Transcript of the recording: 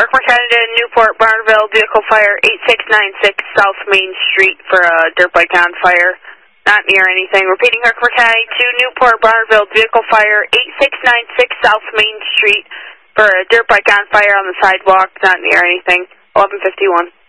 Herkimer County to Newport, Barnville, vehicle fire 8696 South Main Street for a dirt bike on fire. Not near anything. Repeating, Herkimer County to Newport, Barnville, vehicle fire 8696 South Main Street for a dirt bike on fire on the sidewalk. Not near anything. 1151.